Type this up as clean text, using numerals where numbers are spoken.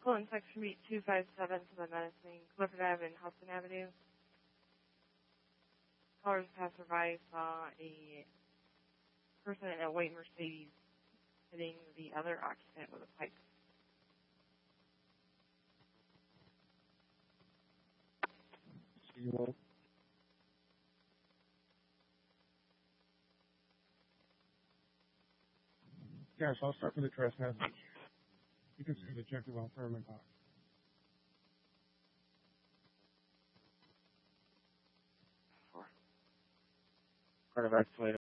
Colton, section meet 257 to the Menacing Clifford Ave and Hudson Avenue. Callers passerby saw a person in a white Mercedes hitting the other occupant with a pipe. Yeah, so I'll start with the trespass. You can see the check the welfare in my box. Part of escalator.